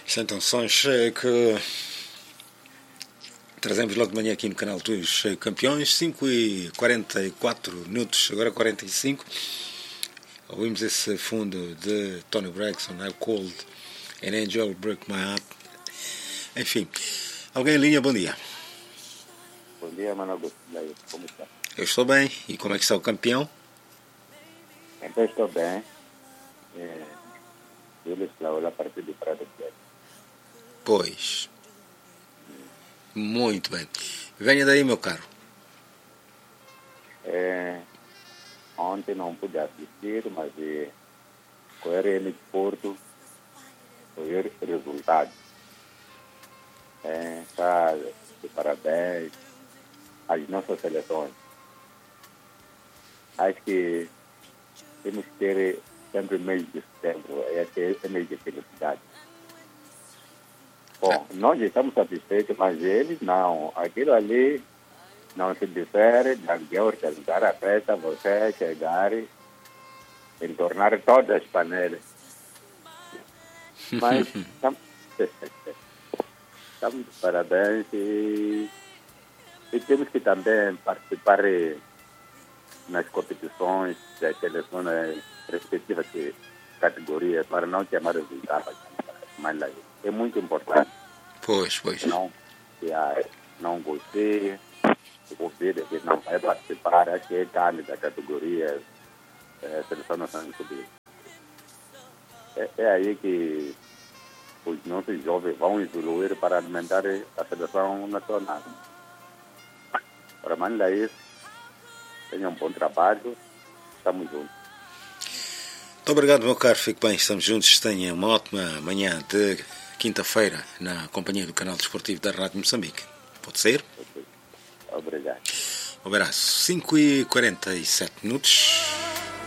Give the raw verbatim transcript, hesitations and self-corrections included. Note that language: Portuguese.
São então sons que trazemos logo de manhã aqui no canal dos Campeões. Cinco e quarenta e quatro minutos, agora quarenta e cinco. Ouvimos esse fundo de Toni Braxton, I'm Cold, An Angel Break My Heart. Enfim, alguém em linha, bom dia. Bom dia, Manoel. Como está? Eu estou bem. E como é que está o campeão? Então estou bem. É, Júlio Esclaola, a partir do Prado Verde. Pois. Muito bem. Venha daí, meu caro. É, ontem não pude assistir, mas é, com o R N de Porto foi o resultado. É, tá, de parabéns às nossas seleções. Acho que temos que ter sempre mês de setembro, esse é mês de felicidade. Bom, nós estamos satisfeitos, mas eles não. Aquilo ali não se difere de organizar a festa, você chegar e entornar todas as panelas. Mas estamos, estamos de parabéns e, e temos que também participar nas competições das seleções respectivas categorias para não chamar os etapas. Mas é muito importante. Pois, pois. Não, se a, não gostei, o filho que não vai participar, acho que é carne da categoria é, seleção nacional de é, é aí que os nossos jovens vão evoluir para alimentar a seleção nacional. Para mandar isso, tenham um bom trabalho, estamos juntos. Muito obrigado, meu caro, fique bem, estamos juntos, tenha uma ótima manhã de quinta-feira na companhia do canal desportivo da Rádio Moçambique. Pode ser? Obrigado. Um abraço. cinco e quarenta e sete minutos.